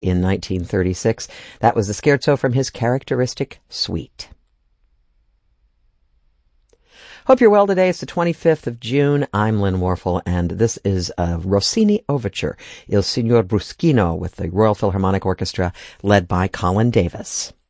in 1936. That was the scherzo from his characteristic suite. Hope you're well today. It's the 25th of June. I'm Lynn Warfel, and this is a Rossini overture, Il Signor Bruschino, with the Royal Philharmonic Orchestra, led by Colin Davis.